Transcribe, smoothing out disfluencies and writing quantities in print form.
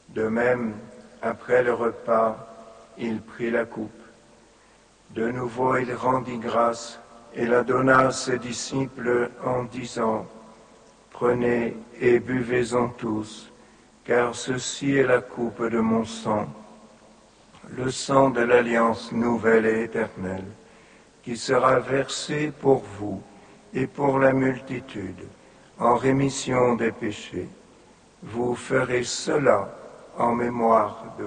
De même, après le repas, il prit la coupe. De nouveau, il rendit grâce et la donna à ses disciples en disant, « Prenez et buvez-en tous, car ceci est la coupe de mon sang, le sang de l'alliance nouvelle et éternelle, qui sera versé pour vous et pour la multitude, en rémission des péchés. Vous ferez cela en mémoire de moi. »